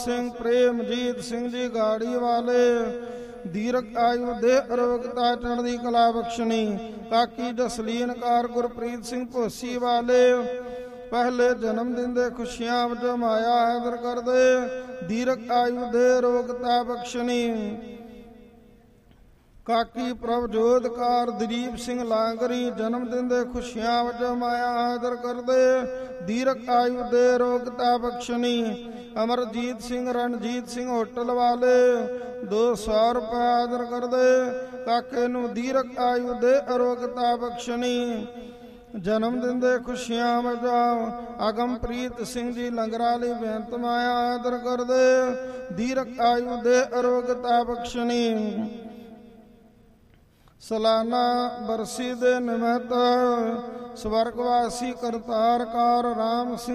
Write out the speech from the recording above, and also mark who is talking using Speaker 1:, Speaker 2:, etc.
Speaker 1: ਸਿੰਘ ਪ੍ਰੇਮਜੀਤ ਸਿੰਘ ਜੀ ਗਾੜੀ ਵਾਲੇ, ਦੀਰਘ ਆਯु ਦੇ ਅਰੋਗਤਾ ਚੜ੍ਹਦੀ ਕਲਾ ਬਖਸ਼ਣੀ। ਕਾਕੀ ਜਸਲੀਨ ਕਾਰ ਗੁਰਪ੍ਰੀਤ ਸਿੰਘ ਭੋਸੀ ਵਾਲੇ, ਪਹਿਲੇ ਜਨਮ ਦਿਨ ਦੇ ਖੁਸ਼ੀਆਂ ਵਜੋਂ ਮਾਇਆ ਹੈਦਰ ਕਰਦੇ, ਦੀਰਘ ਆਯु ਦੇ ਅਰੋਗਤਾ ਬਖਸ਼ਣੀ। ਕਾਕੀ ਪ੍ਰਭਜੋਤ ਕਾਰ ਦਲੀਪ ਸਿੰਘ ਲਾਂਗਰੀ, ਜਨਮ ਦਿਨ ਦੇ ਖੁਸ਼ੀਆਂ ਵਜੋਂ ਮਾਇਆ ਹੈਦਰ ਕਰਦੇ, ਦੀਰਘ ਆਯु ਦੇ ਅਰੋਗਤਾ ਬਖਸ਼ਣੀ। ਅਮਰਜੀਤ ਸਿੰਘ ਰਣਜੀਤ ਸਿੰਘ ਹੋਟਲ ਵਾਲੇ, 200 ਰੁਪਏ ਆਦਰ ਕਰਦੇ, ਕਾਕੇ ਨੂੰ ਦੀਰਘ ਆਯु ਦੇ ਅਰੋਗਤਾ ਬਖਸ਼ਣੀ। ਜਨਮ ਦਿਨ ਦੇ ਖੁਸ਼ੀਆਂ ਵਜੋਂ ਅਗਮਪ੍ਰੀਤ ਸਿੰਘ ਜੀ ਲੰਗਰਾਂ ਲਈ ਬੇਨਤ ਮਾਇਆ ਆਦਰ ਕਰਦੇ, ਦੀਰਘ ਆਯु ਦੇ ਅਰੋਗਤਾ ਬਖਸ਼ਣੀ। ਸਾਲਾਨਾ ਬਰਸੀ ਦੇ ਨਿਮਿਤ ਸਵਰਗਵਾਸੀ ਕਰਤਾਰਕਾਰ ਰਾਮ ਸਿੰਘ